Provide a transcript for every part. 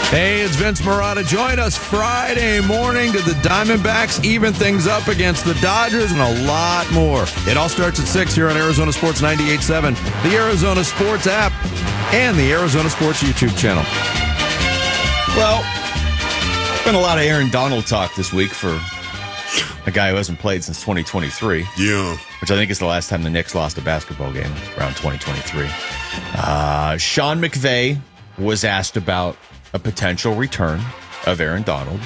Hey, it's Vince Marotta. Join us Friday morning to the Diamondbacks even things up against the Dodgers and a lot more. It all starts at 6 here on Arizona Sports 98.7, the Arizona Sports app, and the Arizona Sports YouTube channel. Well, been a lot of Aaron Donald talk this week for a guy who hasn't played since 2023. Yeah. Which I think is the last time the Knicks lost a basketball game, around 2023. Sean McVay was asked about a potential return of Aaron Donald.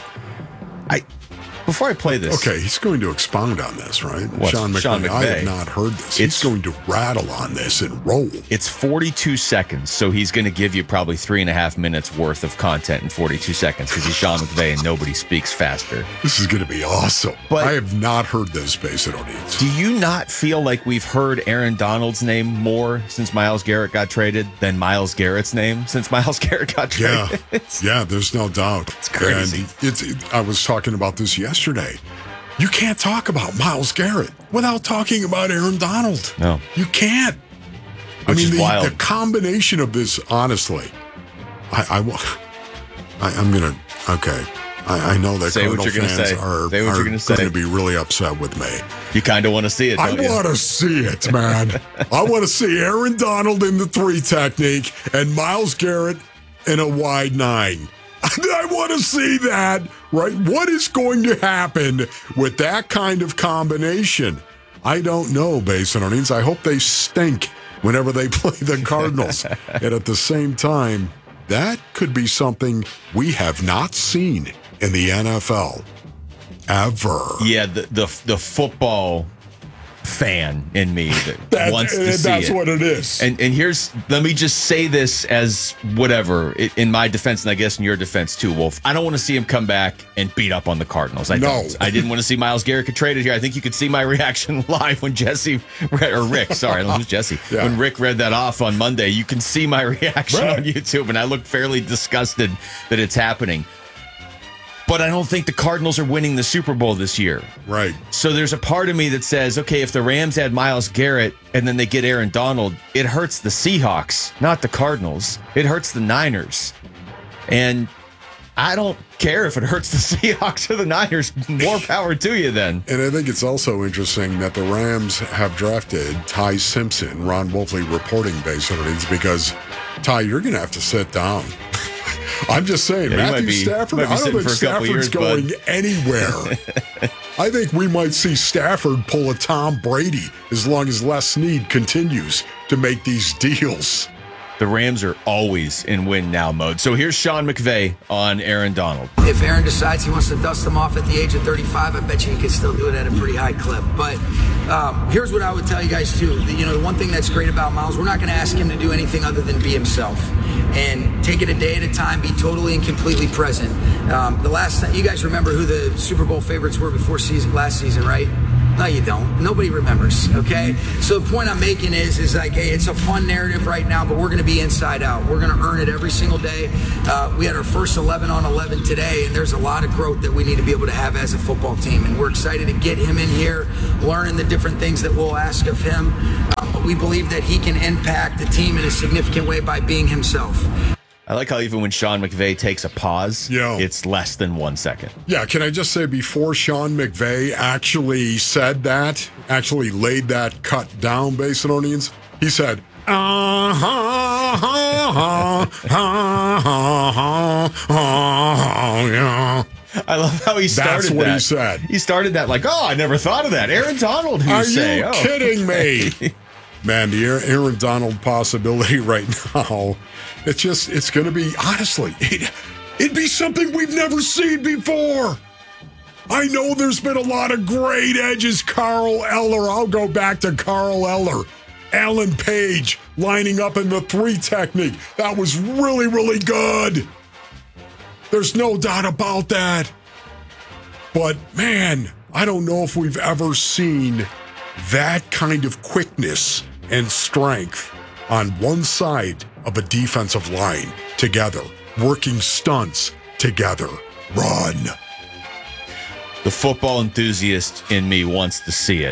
Before I play this... Okay, he's going to expound on this, right? Sean McVay. I have not heard this. He's going to rattle on this and roll. It's 42 seconds, so he's going to give you probably 3.5 minutes worth of content in 42 seconds because he's Sean McVay and nobody speaks faster. This is going to be awesome. But I have not heard this, Basin Audience. Do you not feel like we've heard Aaron Donald's name more since Myles Garrett got traded than Myles Garrett's name since Myles Garrett got traded? Yeah, there's no doubt. It's crazy. And I was talking about this yesterday. You can't talk about Myles Garrett without talking about Aaron Donald. No. You can't. Which is wild. The combination of this, honestly, I'm going to, okay. I know that Cardinal fans are going to be really upset with me. You kind of want to see it, don't you? I want to see it, man. I want to see Aaron Donald in the 3 technique and Myles Garrett in a wide 9. I want to see that, right? What is going to happen with that kind of combination? I don't know, Basin Earnings. I hope they stink whenever they play the Cardinals. And at the same time, that could be something we have not seen in the NFL ever. Yeah, the football fan in me that wants to see that's it. What it is. And let me just say this as whatever, in my defense, and I guess in your defense too, Wolf. I don't want to see him come back and beat up on the Cardinals. I didn't want to see Myles Garrett get traded here. I think you could see my reaction live when Rick, sorry, who's Jesse? Yeah. When Rick read that off on Monday, you can see my reaction on YouTube, and I look fairly disgusted that it's happening. But I don't think the Cardinals are winning the Super Bowl this year. Right. So there's a part of me that says, okay, if the Rams add Myles Garrett and then they get Aaron Donald, it hurts the Seahawks, not the Cardinals. It hurts the Niners. And I don't care if it hurts the Seahawks or the Niners. More power to you then. And I think it's also interesting that the Rams have drafted Ty Simpson, Ron Wolfley reporting based on it, because, Ty, you're going to have to sit down. I'm just saying, Matthew Stafford, I don't think Stafford's going anywhere. I think we might see Stafford pull a Tom Brady as long as Les Snead continues to make these deals. The Rams are always in win-now mode. So here's Sean McVay on Aaron Donald. If Aaron decides he wants to dust them off at the age of 35, I bet you he could still do it at a pretty high clip. But here's what I would tell you guys, too. The one thing that's great about Myles, we're not going to ask him to do anything other than be himself. And take it a day at a time, be totally and completely present. The last time, you guys remember who the Super Bowl favorites were before last season, right? No, you don't. Nobody remembers, okay? So the point I'm making is like, hey, it's a fun narrative right now, but we're going to be inside out. We're going to earn it every single day. We had our first 11 on 11 today, and there's a lot of growth that we need to be able to have as a football team. And we're excited to get him in here, learning the different things that we'll ask of him. But we believe that he can impact the team in a significant way by being himself. I like how even when Sean McVay takes a pause, it's less than 1 second. Yeah, can I just say, before Sean McVay actually said that, actually laid that cut down, Basin Onions, he said, yeah. I love how he started that. That's what he said. He started that like, I never thought of that. Aaron Donald, who Are you kidding me? Man, the Aaron Donald possibility right now, it's going to be, honestly, it'd be something we've never seen before. I know there's been a lot of great edges. Carl Eller, I'll go back to Carl Eller. Alan Page lining up in the 3 technique. That was really, really good. There's no doubt about that. But, man, I don't know if we've ever seen that kind of quickness and strength on one side of a defensive line together, working stunts together. Run. The football enthusiast in me wants to see it.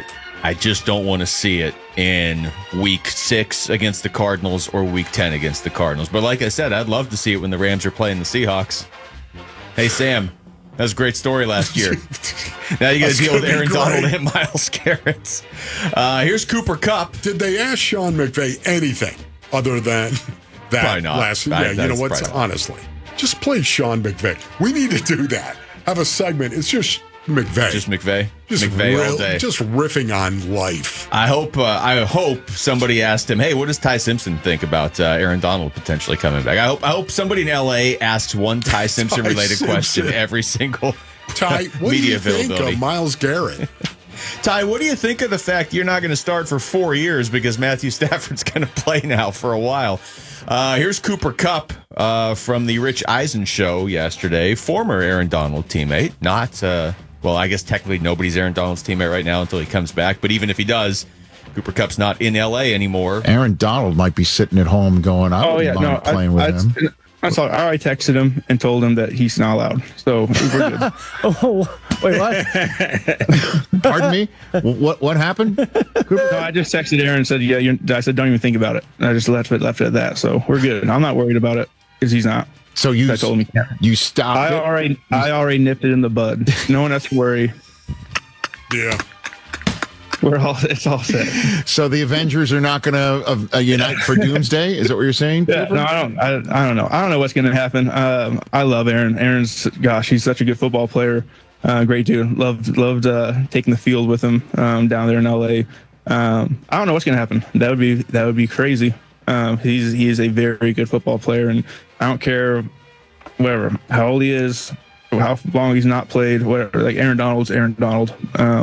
I just don't want to see it in week 6 against the Cardinals or week 10 against the Cardinals. But like I said, I'd love to see it when the Rams are playing the Seahawks. Hey, Sam, that was a great story last year. Now you got to deal with Aaron Donald and Myles Garrett. Here's Cooper Kupp. Did they ask Sean McVay anything other than that? Probably not. Last year? Yeah, you know what? Honestly, just play Sean McVay. We need to do that. Have a segment. It's just McVay. Just McVay. Just McVay all day. Just riffing on life. I hope somebody asked him, hey, what does Ty Simpson think about Aaron Donald potentially coming back? I hope somebody in LA asks one Ty Simpson related question every single Ty, what media do you think availability. of Myles Garrett? Ty, what do you think of the fact you're not going to start for 4 years because Matthew Stafford's going to play now for a while? Here's Cooper Kupp from the Rich Eisen show yesterday, former Aaron Donald teammate. Well, I guess technically nobody's Aaron Donald's teammate right now until he comes back. But even if he does, Cooper Kupp's not in L.A. anymore. Aaron Donald might be sitting at home going, I wouldn't mind playing with him. I already texted him and told him that he's not allowed. So we're good. Oh, wait, what? Pardon me? What happened? No, I just texted Aaron and said, I said, don't even think about it. And I just left it at that. So we're good. I'm not worried about it because he's not. So I told him you stopped I already nipped it in the bud. No one has to worry. Yeah. It's all set. So the Avengers are not going to unite for Doomsday? Is that what you're saying? Yeah, no, I don't know. I don't know what's going to happen. I love Aaron. Aaron's, gosh, he's such a good football player. Great dude. Loved taking the field with him down there in LA. I don't know what's going to happen. That would be crazy. He is a very good football player, and I don't care how old he is, how long he's not played, whatever. Like Aaron Donald's Aaron Donald.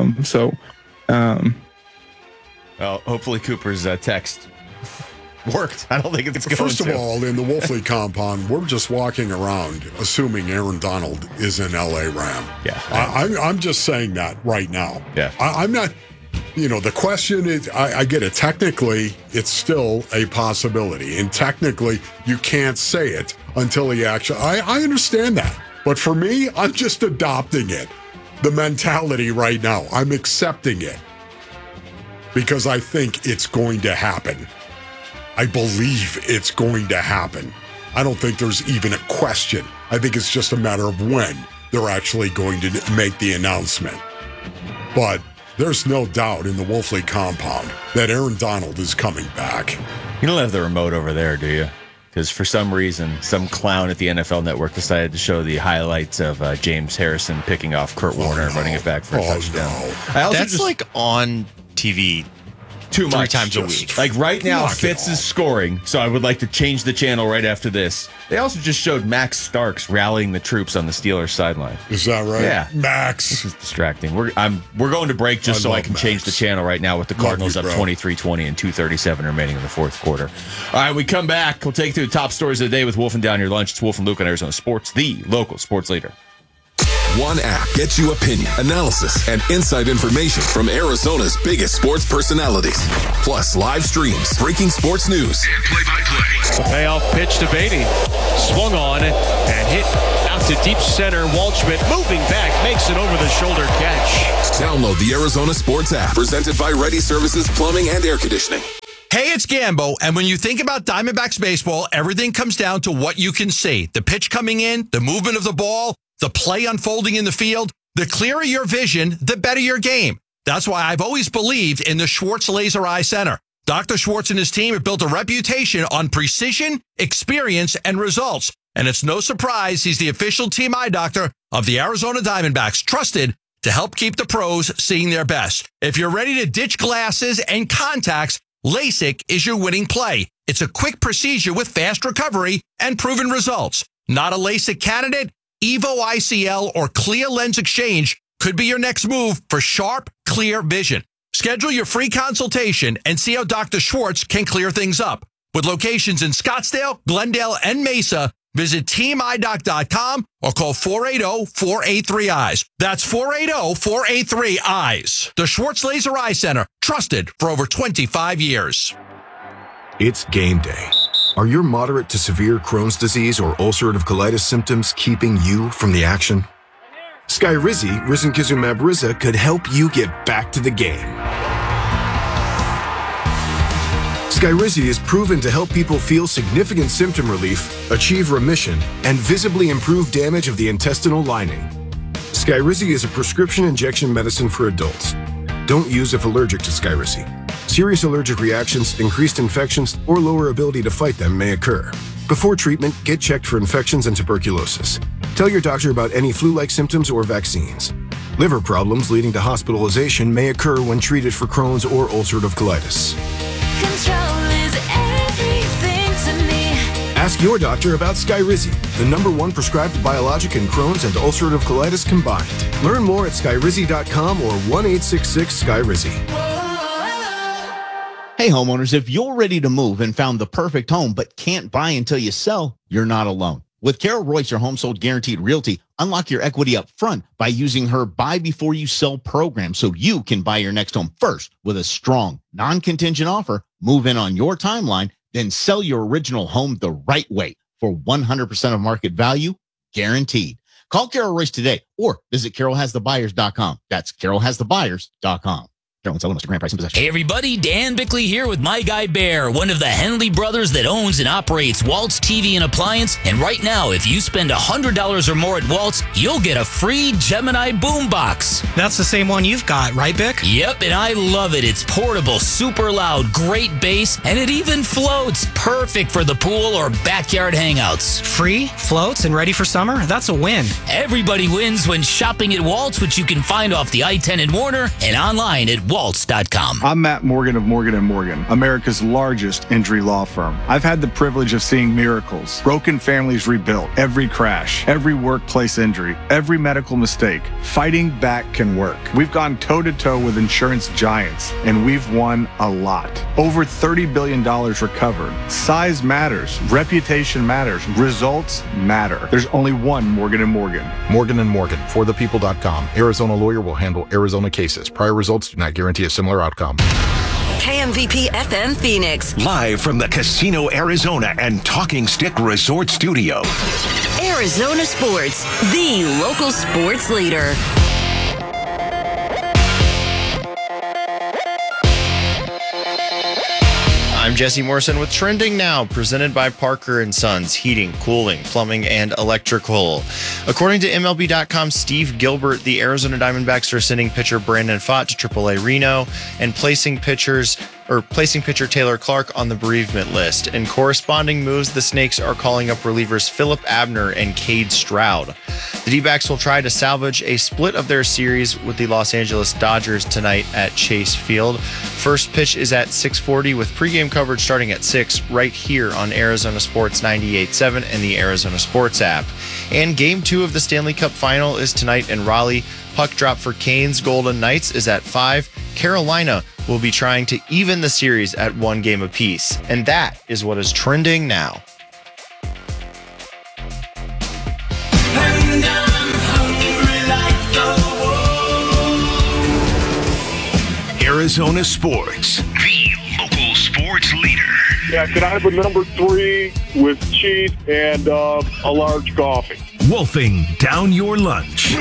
Well, hopefully Cooper's text worked. I don't think it's going to. First of all, in the Wolfley compound, we're just walking around assuming Aaron Donald is an LA Ram. Yeah. I'm just saying that right now. Yeah. I'm not, the question is, I get it. Technically, it's still a possibility. And technically, you can't say it until he actually, I understand that. But for me, I'm just adopting it. The mentality right now. I'm accepting it. Because I think it's going to happen. I believe it's going to happen. I don't think there's even a question. I think it's just a matter of when they're actually going to make the announcement. But there's no doubt in the Wolfley compound that Aaron Donald is coming back. You don't have the remote over there, do you? Because for some reason, some clown at the NFL Network decided to show the highlights of James Harrison picking off Kurt Warner and running it back for a touchdown. No. That's like on TV too much 3 times a week. Like right now, Knock it Fitz off. is scoring, so I would like to change the channel right after this. They also just showed Max Starks rallying the troops on the Steelers sideline. Is that right? Yeah. Max. This is distracting. We're going to break just so I can change the channel right now with the Cardinals up 23-20 and 2:37 remaining in the fourth quarter. All right, we come back. We'll take you through the top stories of the day with Wolf and Down Your Lunch. It's Wolf and Luke on Arizona Sports, the local sports leader. One app gets you opinion, analysis, and inside information from Arizona's biggest sports personalities. Plus live streams, breaking sports news, and play-by-play. Payoff pitch to Beatty. Swung on and hit out to deep center. Waldschmidt moving back, makes an over-the-shoulder catch. Download the Arizona Sports app, presented by Ready Services Plumbing and Air Conditioning. Hey, it's Gambo, and when you think about Diamondbacks baseball, everything comes down to what you can see. The pitch coming in, the movement of the ball, the play unfolding in the field. The clearer your vision, the better your game. That's why I've always believed in the Schwartz Laser Eye Center. Dr. Schwartz and his team have built a reputation on precision, experience, and results. And it's no surprise he's the official team eye doctor of the Arizona Diamondbacks, trusted to help keep the pros seeing their best. If you're ready to ditch glasses and contacts, LASIK is your winning play. It's a quick procedure with fast recovery and proven results. Not a LASIK candidate? Evo ICL or Clear Lens Exchange could be your next move for sharp, clear vision. Schedule your free consultation and see how Dr. Schwartz can clear things up. With locations in Scottsdale, Glendale, and Mesa, visit teamidoc.com or call 480-483-EYES. That's 480-483-EYES. The Schwartz Laser Eye Center, trusted for over 25 years. It's game day. Are your moderate to severe Crohn's disease or ulcerative colitis symptoms keeping you from the action? Skyrizi, risankizumab Riza, could help you get back to the game. Skyrizi is proven to help people feel significant symptom relief, achieve remission, and visibly improve damage of the intestinal lining. Skyrizi is a prescription injection medicine for adults. Don't use if allergic to Skyrizi. Serious allergic reactions, increased infections, or lower ability to fight them may occur. Before treatment, get checked for infections and tuberculosis. Tell your doctor about any flu-like symptoms or vaccines. Liver problems leading to hospitalization may occur when treated for Crohn's or ulcerative colitis. Control is everything to me. Ask your doctor about Skyrizi, the #1 prescribed biologic in Crohn's and ulcerative colitis combined. Learn more at skyrizi.com or 1-866-SKYRIZI. Hey homeowners, if you're ready to move and found the perfect home but can't buy until you sell, you're not alone. With Carol Royce, your home sold guaranteed realty, unlock your equity up front by using her buy before you sell program so you can buy your next home first with a strong, non-contingent offer, move in on your timeline, then sell your original home the right way for 100% of market value, guaranteed. Call Carol Royce today or visit carolhasthebuyers.com. That's carolhasthebuyers.com. Carol and sell Mr. Grand Price and possession. Hey everybody, Dan Bickley here with My Guy Bear, one of the Henley brothers that owns and operates Waltz TV and Appliance. And right now, if you spend $100 or more at Waltz, you'll get a free Gemini boombox. That's the same one you've got, right, Bick? Yep, and I love it. It's portable, super loud, great bass, and it even floats. Perfect for the pool or backyard hangouts. Free, floats, and ready for summer? That's a win. Everybody wins when shopping at Waltz, which you can find off the I-10 in Warner and online at Waltz.com. I'm Matt Morgan of Morgan & Morgan, America's largest injury law firm. I've had the privilege of seeing miracles, broken families rebuilt, every crash, every workplace injury, every medical mistake. Fighting back can work. We've gone toe-to-toe with insurance giants, and we've won a lot. Over $30 billion recovered. Size matters. Reputation matters. Results matter. There's only one Morgan & Morgan. Morgan & Morgan, forthepeople.com. Arizona lawyer will handle Arizona cases. Prior results do not guarantee a similar outcome. KMVP FM Phoenix. Live from the Casino Arizona and Talking Stick Resort Studio. Arizona Sports, the local sports leader. I'm Jesse Morrison with Trending Now, presented by Parker & Sons, heating, cooling, plumbing, and electrical. According to MLB.com's Steve Gilbert, the Arizona Diamondbacks are sending pitcher Brandon Pfaadt to AAA Reno and placing pitcher Taylor Clark on the bereavement list. In corresponding moves, the Snakes are calling up relievers Philip Abner and Cade Stroud. The D-backs will try to salvage a split of their series with the Los Angeles Dodgers tonight at Chase Field. First pitch is at 6:40 with pregame coverage starting at 6 right here on Arizona Sports 98.7 and the Arizona Sports app. And Game 2 of the Stanley Cup Final is tonight in Raleigh. Puck drop for Canes Golden Knights is at 5. Carolina will be trying to even the series at 1 game apiece. And that is what is trending now. Arizona Sports, the local sports leader. Yeah, could I have a number 3 with cheese and a large coffee? Wolfing down your lunch.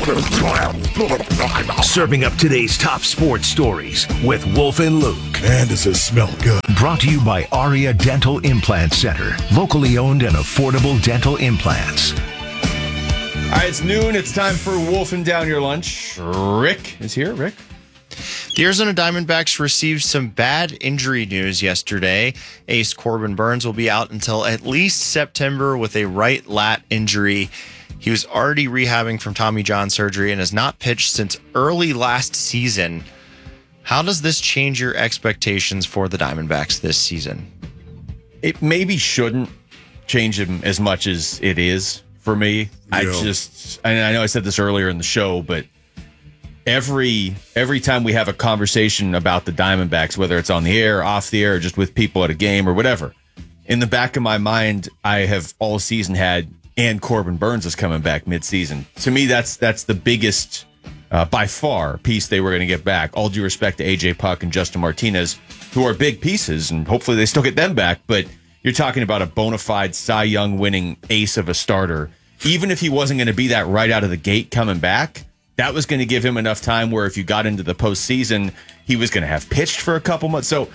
Serving up today's top sports stories with Wolf and Luke. Man, does this smell good. Brought to you by Aria Dental Implant Center. Locally owned and affordable dental implants. All right, it's noon. It's time for Wolfing Down Your Lunch. Rick is here. Rick? The Arizona Diamondbacks received some bad injury news yesterday. Ace Corbin Burns will be out until at least September with a right lat injury. He was already rehabbing from Tommy John surgery and has not pitched since early last season. How does this change your expectations for the Diamondbacks this season? It maybe shouldn't change them as much as it is for me. Yeah. I know I said this earlier in the show, but every time we have a conversation about the Diamondbacks, whether it's on the air, off the air, or just with people at a game or whatever, in the back of my mind, I have all season had, and Corbin Burns is coming back midseason. To me, that's the biggest, by far, piece they were going to get back. All due respect to AJ Puck and Justin Martinez, who are big pieces, and hopefully they still get them back. But you're talking about a bona fide Cy Young winning ace of a starter. Even if he wasn't going to be that right out of the gate coming back, that was going to give him enough time where if you got into the postseason, he was going to have pitched for a couple months. So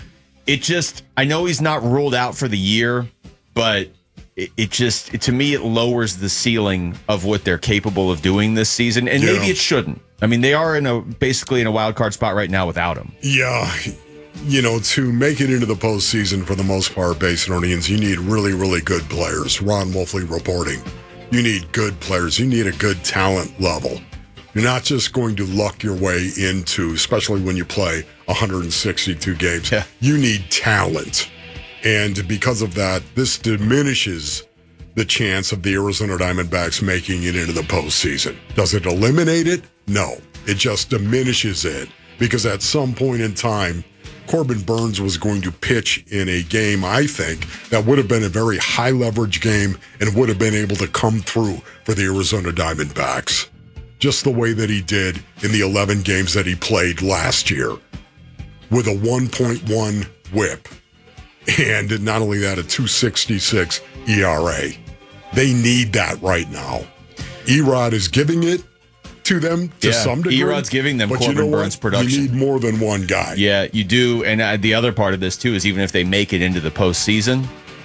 I know he's not ruled out for the year, but to me, it lowers the ceiling of what they're capable of doing this season. And maybe it shouldn't. I mean, they are basically in a wild card spot right now without him. Yeah. To make it into the postseason for the most part, Basinonians, you need really, really good players. Ron Wolfley reporting. You need good players. You need a good talent level. You're not just going to luck your way into, especially when you play 162 games. Yeah. You need talent. And because of that, this diminishes the chance of the Arizona Diamondbacks making it into the postseason. Does it eliminate it? No. It just diminishes it. Because at some point in time, Corbin Burnes was going to pitch in a game, I think, that would have been a very high-leverage game and would have been able to come through for the Arizona Diamondbacks. Just the way that he did in the 11 games that he played last year with a 1.1 whip. And not only that, a 2.66 ERA. They need that right now. Erod is giving it to them to some degree. Erod's giving them Corbin Burnes production. You need more than one guy. Yeah, you do. And the other part of this, too, is even if they make it into the postseason,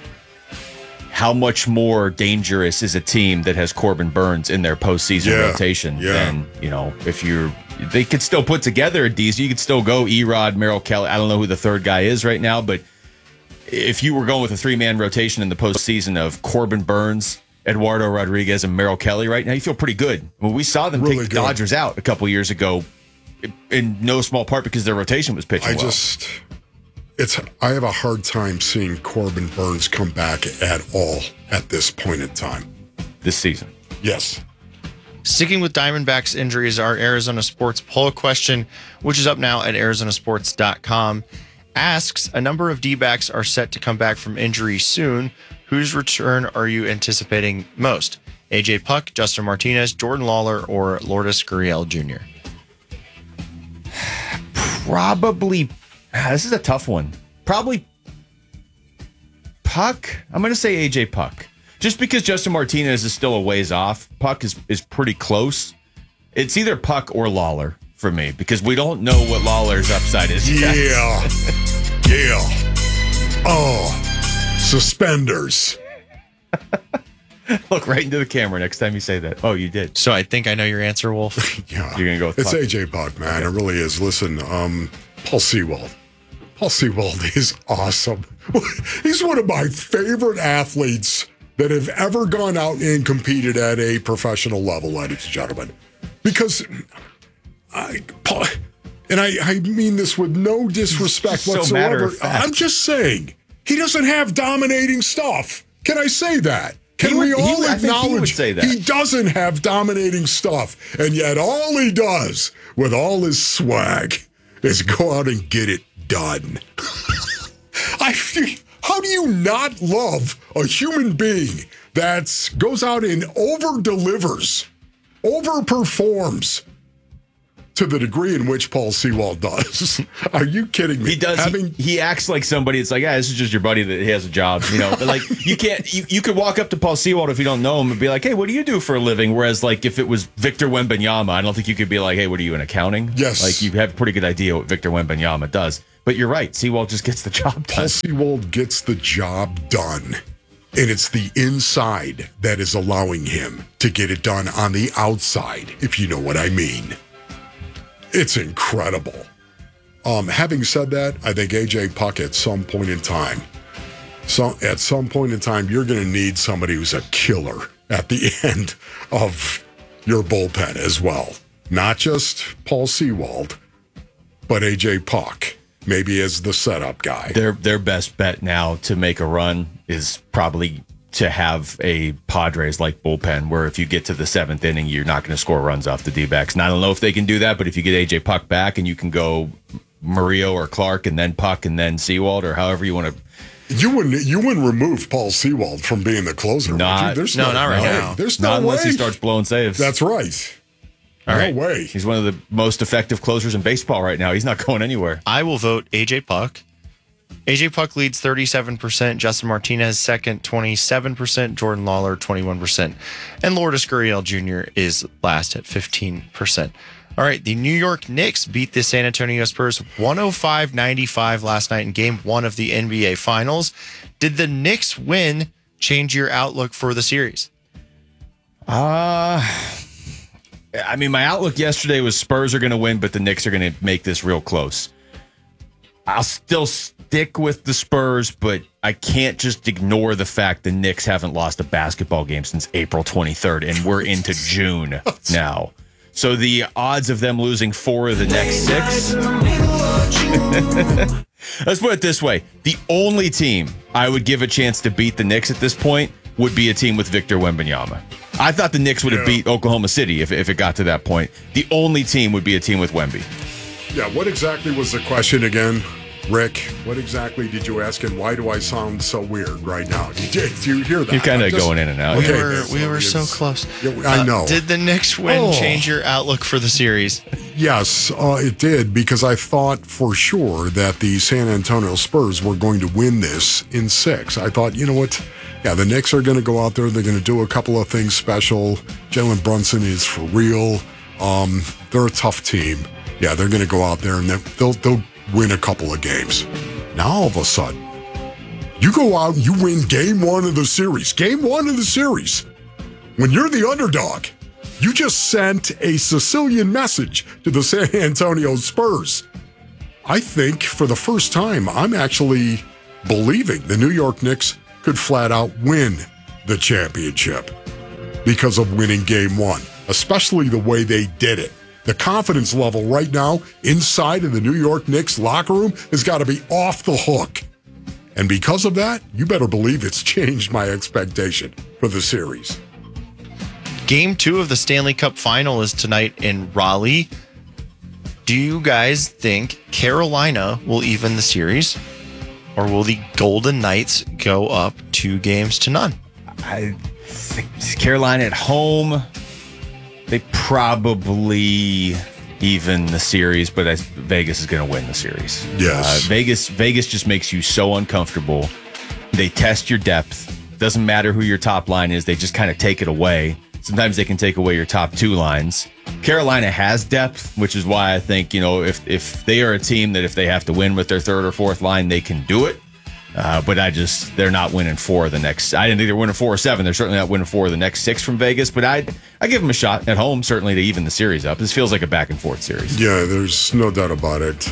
how much more dangerous is a team that has Corbin Burnes in their postseason rotation than, if they could still put together a DC. You could still go Erod, Merrill Kelly. I don't know who the third guy is right now, but if you were going with a 3-man rotation in the postseason of Corbin Burnes, Eduardo Rodriguez, and Merrill Kelly right now, you feel pretty good. Well, we saw them take the Dodgers out a couple years ago in no small part because their rotation was pitching well. I have a hard time seeing Corbin Burnes come back at all at this point in time. This season. Yes. Sticking with Diamondbacks injuries, our Arizona Sports poll question, which is up now at arizonasports.com, asks, a number of D-backs are set to come back from injury soon. Whose return are you anticipating most? AJ Puck, Justin Martinez, Jordan Lawler, or Lourdes Gurriel Jr.? Probably. This is a tough one. Probably Puck. I'm going to say AJ Puck. Just because Justin Martinez is still a ways off, Puck is pretty close. It's either Puck or Lawler for me because we don't know what Lawler's upside is yet. Yeah. Oh, suspenders. Look right into the camera next time you say that. Oh, you did. So I think I know your answer, Wolf. Yeah. You're going to go with It's Puck. AJ Puck, man. Okay. It really is. Listen, Paul Sewald. Paul Sewald is awesome. He's one of my favorite athletes that have ever gone out and competed at a professional level, ladies and gentlemen. Because I mean this with no disrespect whatsoever. I'm just saying, he doesn't have dominating stuff. Can I say that? Can we all acknowledge he doesn't have dominating stuff? And yet all he does with all his swag is go out and get it done. How do you not love a human being that goes out and over-delivers, over-performs to the degree in which Paul Sewald does? Are you kidding me? He does. He acts like somebody. It's like, this is just your buddy that has a job. But like you can't. You could walk up to Paul Sewald if you don't know him and be like, hey, what do you do for a living? Whereas like if it was Victor Wembanyama, I don't think you could be like, hey, what are you in accounting? Yes. Like you have a pretty good idea what Victor Wembanyama does. But you're right. Sewald just gets the job done. Paul Sewald gets the job done. And it's the inside that is allowing him to get it done on the outside, if you know what I mean. It's incredible. Having said that, I think AJ Puck at some point in time, you're going to need somebody who's a killer at the end of your bullpen as well. Not just Paul Sewald, but AJ Puck. Maybe as the setup guy. Their best bet now to make a run is probably to have a Padres-like bullpen where if you get to the 7th inning, you're not going to score runs off the D-backs. And I don't know if they can do that, but if you get A.J. Puck back and you can go Murillo or Clark and then Puck and then Sewald or however you want to. You wouldn't remove Paul Sewald from being the closer. Not right now. There's no way. Not unless he starts blowing saves. That's right. All right. No way. He's one of the most effective closers in baseball right now. He's not going anywhere. I will vote AJ Puck. AJ Puck leads 37%. Justin Martinez second, 27%. Jordan Lawler, 21%. And Lourdes Gurriel Jr. is last at 15%. All right, the New York Knicks beat the San Antonio Spurs 105-95 last night in Game 1 of the NBA Finals. Did the Knicks win change your outlook for the series? I mean, my outlook yesterday was Spurs are going to win, but the Knicks are going to make this real close. I'll still stick with the Spurs, but I can't just ignore the fact the Knicks haven't lost a basketball game since April 23rd, and we're into June now. So the odds of them losing 4 of the next 6. Let's put it this way. The only team I would give a chance to beat the Knicks at this point would be a team with Victor Wembanyama. I thought the Knicks would have beat Oklahoma City if it got to that point. The only team would be a team with Wemby. Yeah, what exactly was the question again, Rick? What exactly did you ask, and why do I sound so weird right now? Did you hear that? You're kind of going in and out. Okay, We were so close. Yeah, I know. Did the Knicks win change your outlook for the series? Yes, it did, because I thought for sure that the San Antonio Spurs were going to win this in 6. I thought, you know what? Yeah, the Knicks are going to go out there. They're going to do a couple of things special. Jalen Brunson is for real. They're a tough team. Yeah, they're going to go out there and they'll win a couple of games. Now, all of a sudden, you go out and you win Game 1 of the series. Game 1 of the series. When you're the underdog, you just sent a Sicilian message to the San Antonio Spurs. I think for the first time, I'm actually believing the New York Knicks could flat out win the championship because of winning Game 1, especially the way they did it. The confidence level right now inside of the New York Knicks locker room has got to be off the hook. And because of that, you better believe it's changed my expectation for the series. Game 2 of the Stanley Cup Final is tonight in Raleigh. Do you guys think Carolina will even the series, or will the Golden Knights go up 2-0? I think Carolina at home, they probably even the series, but Vegas is going to win the series. Yes. Vegas just makes you so uncomfortable. They test your depth. Doesn't matter who your top line is. They just kind of take it away. Sometimes they can take away your top 2 lines. Carolina has depth, which is why I think, if they are a team that if they have to win with their 3rd or 4th line, they can do it. But they're not winning 4 of the next. I didn't think they were winning 4 or 7. They're certainly not winning 4 of the next 6 from Vegas. But I give them a shot at home, certainly, to even the series up. This feels like a back and forth series. Yeah, there's no doubt about it.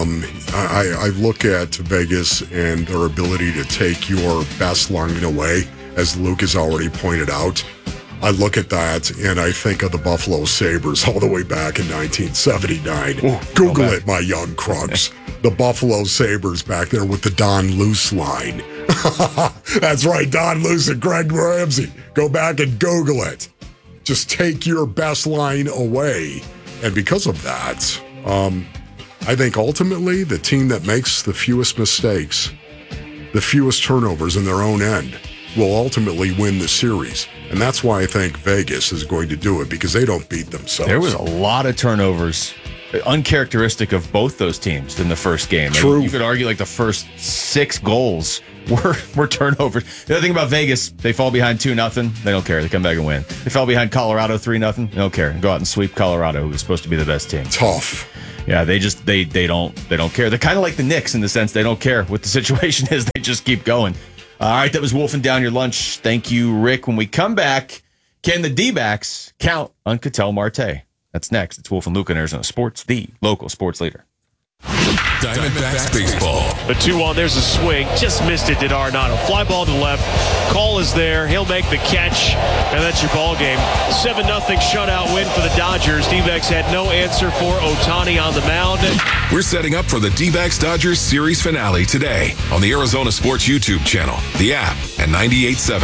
I look at Vegas and their ability to take your best line away, as Luke has already pointed out. I look at that and I think of the Buffalo Sabres all the way back in 1979. Google it, my young crunks. The Buffalo Sabres back there with the Don Luce line. That's right, Don Luce and Greg Ramsey. Go back and Google it. Just take your best line away. And because of that, I think ultimately the team that makes the fewest mistakes, the fewest turnovers in their own end, will ultimately win the series. And that's why I think Vegas is going to do it, because they don't beat themselves. There was a lot of turnovers, uncharacteristic of both those teams in the first game. True. You could argue like the first 6 goals were turnovers. The other thing about Vegas, they fall behind 2-0. They don't care. They come back and win. They fell behind Colorado 3-0. They don't care. Go out and sweep Colorado, who was supposed to be the best team. Tough. Yeah, they don't care. They're kind of like the Knicks in the sense they don't care what the situation is. They just keep going. All right, that was Wolfing Down Your Lunch. Thank you, Rick. When we come back, can the D-backs count on Ketel Marte? That's next. It's Wolf and Luke in Arizona Sports, the local sports leader. Diamondbacks baseball. The 2-1, there's a swing. Just missed it, did Arenado. Fly ball to the left. Call is there. He'll make the catch, and that's your ball game. 7-0 shutout win for the Dodgers. D-backs had no answer for Ohtani on the mound. We're setting up for the D-backs-Dodgers series finale today on the Arizona Sports YouTube channel, the app, and 98.7